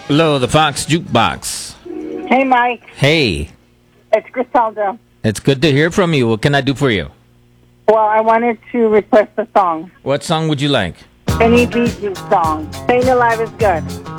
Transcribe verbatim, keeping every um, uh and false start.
Hello, the Fox Jukebox. Hey, Mike. Hey, It's Griselda. it's good to hear from you. What can I do for you? Well, I wanted to request a song. What song would you like? Any Bee Gees song. Staying Alive is good.